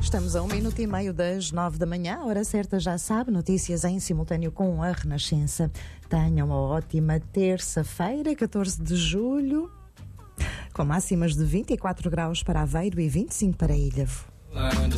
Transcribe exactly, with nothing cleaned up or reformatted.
Estamos a um minuto e meio das nove da manhã, hora certa já sabe, notícias em simultâneo com a Renascença. Tenham uma ótima terça-feira, catorze de julho, com máximas de vinte e quatro graus para Aveiro e vinte e cinco para Ilhavo.